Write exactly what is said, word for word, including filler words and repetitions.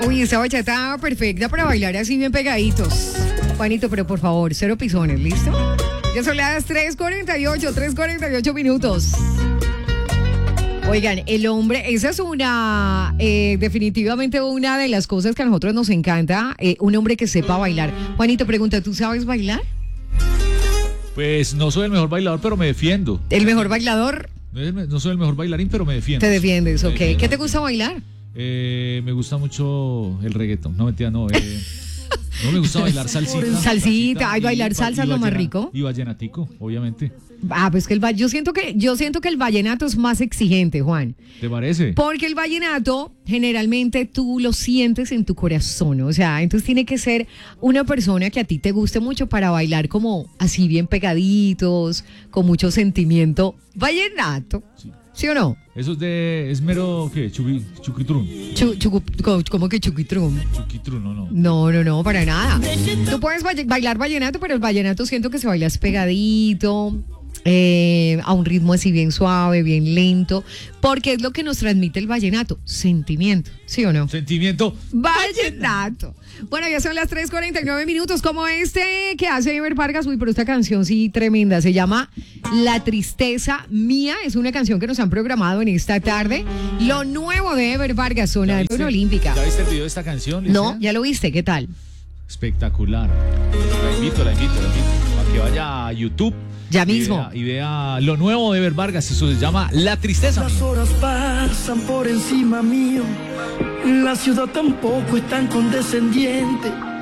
Uy, esa bachata perfecta para bailar así bien pegaditos. Juanito, pero por favor, cero pisones, ¿listo? Ya son las tres cuarenta y ocho, tres cuarenta y ocho minutos. Oigan, el hombre, esa es una, eh, definitivamente una de las cosas que a nosotros nos encanta, eh, un hombre que sepa bailar. Juanito, pregunta, ¿tú sabes bailar? Pues no soy el mejor bailador, pero me defiendo. ¿El mejor bailador? No soy el mejor bailarín, pero me defiendo. Te defiendes, ok. defiendo. ¿Qué te gusta bailar? Eh, me gusta mucho el reggaetón. No, mentira, no. Eh, no me gusta bailar salsita. Salsita, ay, bailar y, salsa es lo más rico. Y vallenatico, obviamente. Ah, pues que el yo siento que yo siento que el vallenato es más exigente, Juan. ¿Te parece? Porque el vallenato generalmente tú lo sientes en tu corazón, o sea, entonces tiene que ser una persona que a ti te guste mucho para bailar como así bien pegaditos, con mucho sentimiento. Vallenato, ¿sí, ¿Sí o no? Eso es de, es mero, ¿qué? Chuqui, chuquitrún. Chu, chucu, ¿Cómo que chuquitrún? Chuquitrún, no, no. No, no, no, para nada. Tú puedes bailar vallenato, pero el vallenato siento que se baila pegadito. Eh, a un ritmo así bien suave, bien lento, porque es lo que nos transmite el vallenato, sentimiento, ¿sí o no? Sentimiento vallenato. Bueno, ya son las tres cuarenta y nueve minutos, como este que hace Ever Vargas. Uy, pero esta canción sí tremenda, se llama La Tristeza Mía, es una canción que nos han programado en esta tarde. Lo nuevo de Ever Vargas, zona de olímpica. ¿Ya viste el video de esta canción, Licea? No, ya lo viste, ¿qué tal? Espectacular. La invito, la invito, la invito a que vaya a YouTube. Ya mismo. Y vea, y vea lo nuevo de Ever Vargas, eso se llama La Tristeza. Las horas pasan por encima mío, la ciudad tampoco es tan condescendiente.